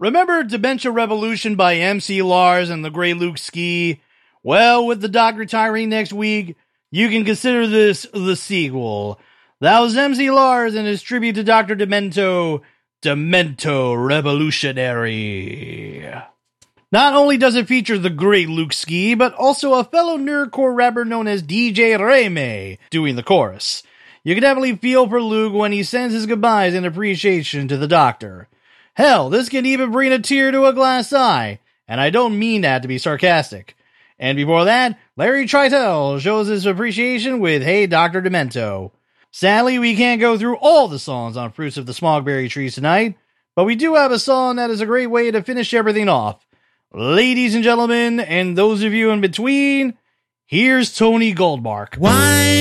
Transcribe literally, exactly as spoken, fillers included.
Remember Dementia Revolution by M C Lars and the Great Luke Ski? Well, with the Doc retiring next week, you can consider this the sequel. That was M C Lars and his tribute to Doctor Demento, Demento Revolutionary. Not only does it feature the Great Luke Ski, but also a fellow nerdcore rapper known as D J Reme doing the chorus. You can definitely feel for Luke when he sends his goodbyes and appreciation to the Doctor. Hell, this can even bring a tear to a glass eye, and I don't mean that to be sarcastic. And before that, Larry Tritel shows his appreciation with Hey Doctor Demento. Sadly, we can't go through all the songs on Fruits of the Smogberry Trees tonight, but we do have a song that is a great way to finish everything off. Ladies and gentlemen, and those of you in between, here's Tony Goldmark. Why?